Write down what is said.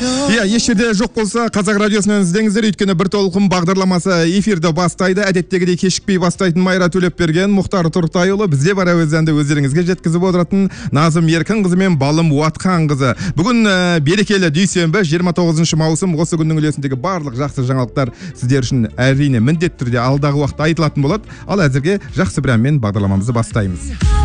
Иә, еш жерде жоқ болса, Қазақ радиосынан іздеңіздер, өйткені бір толқын бағдарламасы эфирді бастайды. Әдеттегідей кешікпей бастайтын Майра Төлепберген, Мұхтар Тұртайұлы, бізде бар әуезенді өздеріңізге жеткізіп отыратын Назым Еркінқызы мен Балым Уатқанқызы. Бүгін берекелі дүйсенбі, 29 маусым, осы күннің үлесіндегі барлық жақсы жаңалықтар сіздер үшін әрине міндетті түрде алдағы уақытта айтылатын болады. Ал әзірге жақсы бір әнмен бағдарламамызды бастаймыз.